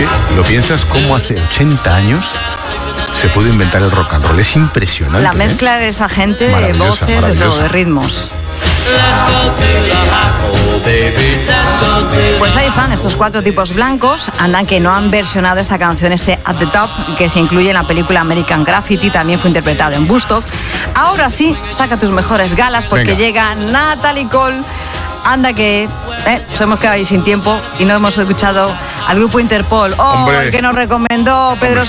que lo piensas como hace 80 años se pudo inventar el rock and roll. Es impresionante. La mezcla de esa gente, de voces, de todo, de ritmos. Pues ahí están estos 4 tipos blancos. Andan que no han versionado esta canción, At the Top, que se incluye en la película American Graffiti. También fue interpretado en Woodstock. Ahora sí, saca tus mejores galas porque llega Natalie Cole. Anda que nos hemos quedado ahí sin tiempo y no hemos escuchado al grupo Interpol. El que nos recomendó Pedro